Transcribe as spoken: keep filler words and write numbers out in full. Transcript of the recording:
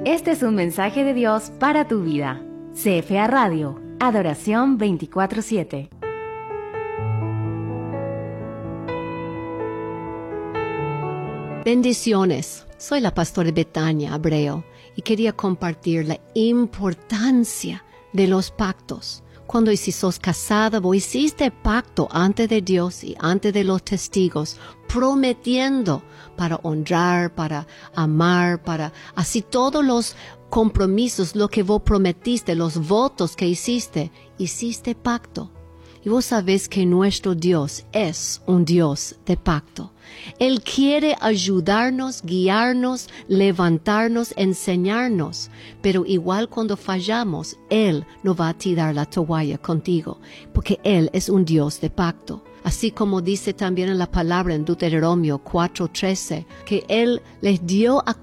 Este es un mensaje de Dios para tu vida. C F A Radio, Adoración veinticuatro siete. Bendiciones. Soy la pastora Betania Abreu y quería compartir la importancia de los pactos. Cuando si sos casada, vos hiciste pacto ante de Dios y ante de los testigos, prometiendo para honrar, para amar, para así todos los compromisos, lo que vos prometiste, los votos que hiciste, hiciste pacto. Y vos sabés que nuestro Dios es un Dios de pacto. Él quiere ayudarnos, guiarnos, levantarnos, enseñarnos. Pero igual cuando fallamos, Él no va a tirar la toalla contigo, porque Él es un Dios de pacto. Así como dice también en la palabra en Deuteronomio cuatro trece, que Él les dio a